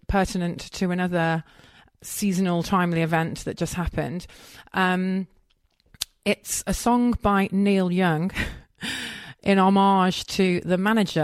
pertinent to another seasonal, timely event that just happened. It's a song by Neil Young in homage to the manager